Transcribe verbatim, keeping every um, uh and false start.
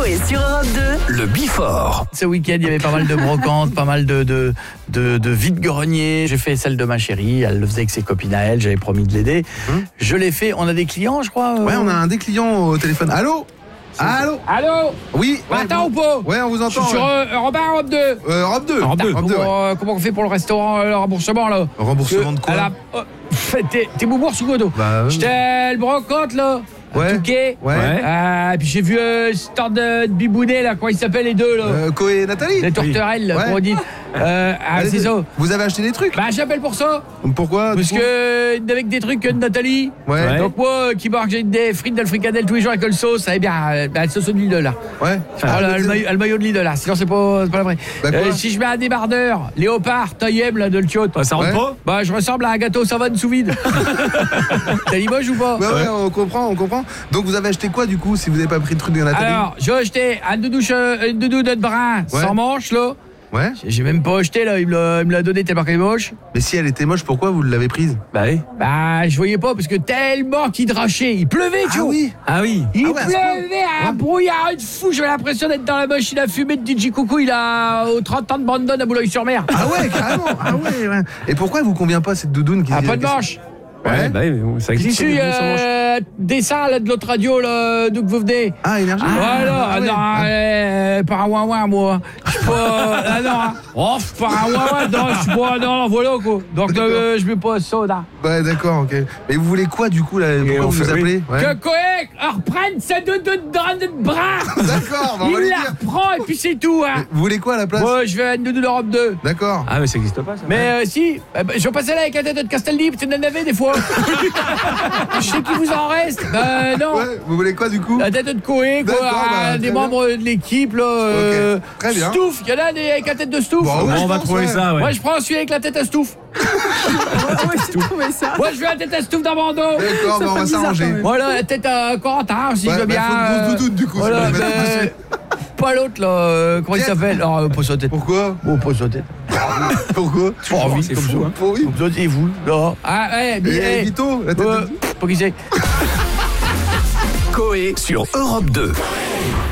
Coé sur Europe deux. Le Bifort. Ce week-end, il y avait pas mal de brocantes, pas mal de, de, de, de vide-greniers. J'ai fait celle de ma chérie, elle le faisait avec ses copines à elle, j'avais promis de l'aider. Hum. Je l'ai fait, on a des clients, je crois. Ouais, on a un des clients au téléphone. Allô ? Allô ? Allô ? Oui. Ouais, attends ou pas ? Ouais, on vous entend. Je suis sur euh, Europe un, Europe deux. Euh, Europe deux. Europe deux. Europe Comment, deux, ouais. euh, comment on fait pour le restaurant, euh, le remboursement là ? Remboursement de quoi ? la... oh, T'es, t'es boubours sous Godot. Bah, euh... J'étais le brocante là. Ouais. Touquet. Ouais. Euh, et puis j'ai vu euh, ce temps de, de bibounet là, comment ils s'appellent les deux là ? Euh, Coé et Nathalie. Les tourterelles, là, Ouais. comment on dit. Euh, ah, c'est ça. Vous avez acheté des trucs ? Bah j'appelle pour ça. Pourquoi ? Parce que avec des trucs de Nathalie. Ouais. Donc moi qui mange des frites d'Alfricadelle tous les jours avec le sauce, eh bien, euh, bah, le sauce de Lidl là. Ouais. Ah, là, le, maillot, le maillot de Lidl là, sinon c'est pas, c'est pas la vraie. Bah, euh, si je mets un débardeur, léopard, taillem là de le Tchot. Ça rentre Ouais. pas ? Bah je ressemble à un gâteau savane sous vide. T'as l'image ou pas ? Ouais, ouais, on comprend, on comprend. Donc vous avez acheté quoi du coup si vous n'avez pas pris le truc de Nathalie ? Alors, j'ai acheté un doudou, che- une doudou de brun Ouais. sans manche là. Ouais. J'ai même pas acheté là, il me l'a, il me l'a donné tellement qu'elle est moche. Mais si elle était moche, pourquoi vous l'avez prise ? Bah oui. Bah je voyais pas parce que tellement qu'il drachait, il pleuvait, tu Ah vois. oui. Ah oui. Il Ah ouais, à ce point. pleuvait, un brouillard de fou, j'avais l'impression d'être dans la machine à fumer de D J Coucou, il a aux trente ans de Brandon à Boulogne-sur-Mer. Ah ouais, carrément. Ah ouais, ouais. Et pourquoi elle vous convient pas cette doudoune qui Un peu de manche. Ouais, bah oui, ça existe. Tu des blouses sans manches. euh, dessin là de l'autre radio là d'où que vous venez. Ah, énergie. Voilà, ah, ouais. non, euh, pas un ouin-ouin, moi. Je suis pas. Ah non, hein. Oh, pas un ouin-ouin, non, je suis pas. Non, voilà, quoi. Donc, D'accord. euh, je mets pas soda. Ouais, d'accord, ok. Mais vous voulez quoi du coup là ? Pourquoi on vous fait- vous appelez ? Ouais. Que Coé reprenne sa doudou de drap de bras. D'accord, bah, on va lui Il la dire. reprend et puis c'est tout, hein. Vous voulez quoi à la place ? Moi, je vais une doudou d'Europe deux. D'accord. Ah mais ça existe pas ça. Mais euh, si, euh, bah, je vais passer là avec la tête de Casteldi, c'est de navet des fois. Je sais qu'il vous en reste. Ben non. Ouais, vous voulez quoi du coup ? La tête de Coé, quoi, D'accord, bah, un très des bien. membres de l'équipe, là. euh, très bien. Stouff, il y en a des avec la tête de Stouff. Bon, ouais, on je va pense, trouver ouais. ça, ouais. Moi, je prends celui avec la tête à Stouff. Moi, je veux la tête à Stouff dans mon dos. D'accord, bah, on va s'arranger. Voilà, la tête à Corentin aussi, Ouais, je veux bah, bien. faut une grosse euh, doudoune, du coup, Voilà, si vous voulez ben, mettre dessus. pas l'autre, là. euh, Comment il Pierre. s'appelle ? Non, euh, pas sa tête. Pourquoi ? Oh, pas sa tête. Pourquoi ? Pas envie, c'est comme fou, ça. hein. Pour oui. Comme ça, c'est vous, là. Ah, ouais, mais. Et eh, Vito, la tête euh, de... Pas qui c'est. Coé sur Europe deux.